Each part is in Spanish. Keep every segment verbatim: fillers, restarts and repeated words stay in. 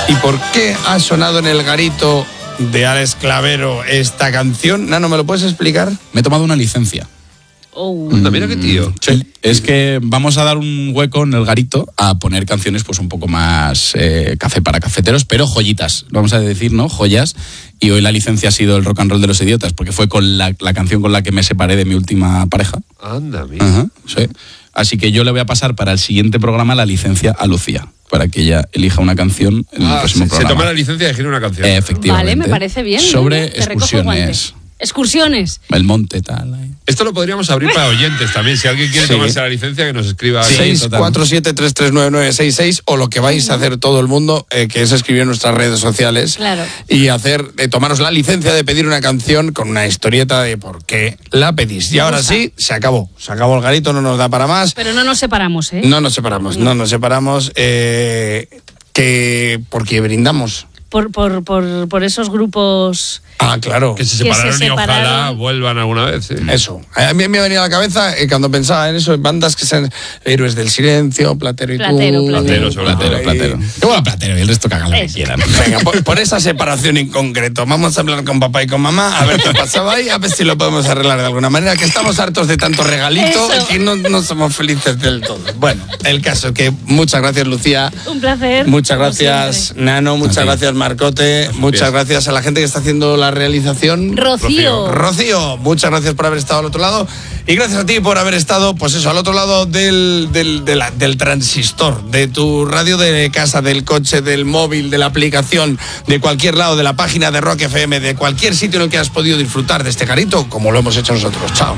¿Y por qué ha sonado en el garito de Alex Clavero esta canción? Nano, ¿me lo puedes explicar? Me he tomado una licencia. Oh. Anda, mira qué tío. Sí, es que vamos a dar un hueco en el garito a poner canciones pues un poco más eh, café para cafeteros, pero joyitas, vamos a decir, ¿no? Joyas. Y hoy la licencia ha sido el Rock and Roll de los Idiotas, porque fue con la, la canción con la que me separé de mi última pareja. Anda, mira. Ajá, sí. Así que yo le voy a pasar para el siguiente programa la licencia a Lucía, para que ella elija una canción en Ah, el próximo se, programa. se toma la licencia de elegir una canción. Eh, efectivamente. Vale, me parece bien. Sobre Te recojo el guante. excursiones. Excursiones. El monte, tal. Ahí. Esto lo podríamos abrir para oyentes también. Si alguien quiere Sí. tomarse la licencia, que nos escriba. Sí. seis cuatro siete tres tres nueve nueve seis seis o lo que vais a hacer todo el mundo, eh, que es escribir en nuestras redes sociales. Claro. Y hacer, eh, tomaros la licencia de pedir una canción con una historieta de por qué la pedís. Y ahora sí, se acabó. Se acabó el garito, no nos da para más. Pero no nos separamos, ¿eh? No nos separamos, no nos separamos. Eh, que porque brindamos. Por, por, por, por esos grupos. Ah, claro. Que se Que se separaron y ojalá separaron. vuelvan alguna vez. ¿sí? Eso. A mí me ha venido a la cabeza eh, cuando pensaba en eso, en bandas que sean Héroes del Silencio, Platero y Platero, tú. Platero. Platero, sobre todo. Platero, Platero. Yo voy a Platero y el resto que hagan lo que Eso. quieran. Venga, por, por esa separación en concreto, vamos a hablar con papá y con mamá, a ver qué pasaba ahí, a ver si lo podemos arreglar de alguna manera, que estamos hartos de tanto regalito Eso. y que no, no somos felices del todo. Bueno, el caso es que muchas gracias, Lucía. Un placer. Muchas como gracias, siempre. Nano, muchas A ti. gracias, Marcote, muchas gracias a la gente que está haciendo la realización. Rocío. Rocío, muchas gracias por haber estado al otro lado y gracias a ti por haber estado, pues eso, al otro lado del, del, de la- del transistor, de tu radio de casa, del coche, del móvil, de la aplicación, de cualquier lado, de la página de Rock F M, de cualquier sitio en el que has podido disfrutar de este garito, como lo hemos hecho nosotros. Chao.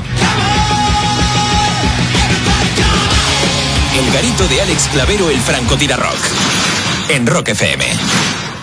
El garito de Alex Clavero, el francotirador rock. En Rock F M.